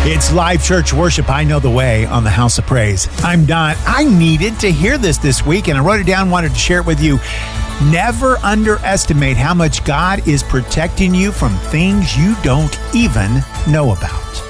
It's live church worship. I know the way on the House of Praise. I'm Don. I needed to hear this week, and I wrote it down, wanted to share it with you. Never underestimate how much God is protecting you from things you don't even know about.